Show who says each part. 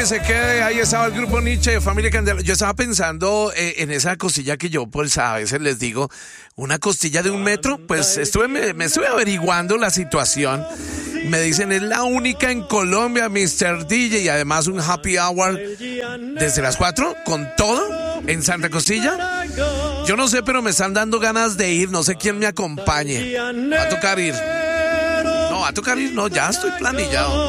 Speaker 1: Se quede, ahí estaba el grupo Nietzsche, Familia Candela. Yo estaba pensando en esa costilla que yo, pues a veces les digo, una costilla de 1 metro. Pues me estuve averiguando la situación. Me dicen, es la única en Colombia, Mr. DJ, y además un happy hour desde las 4, con todo, en Santa Costilla. Yo no sé, pero me están dando ganas de ir, no sé quién me acompañe. Va a tocar ir. No, ya estoy planillado.